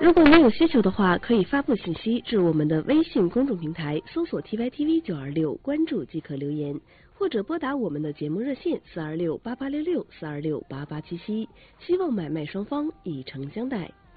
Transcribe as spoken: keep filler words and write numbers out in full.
如果您有需求的话，可以发布信息至我们的微信公众平台，搜索 T Y T V 九二六，关注即可留言，或者拨打我们的节目热线四二六八八六六四二六八八七七。希望买卖双方以诚相待。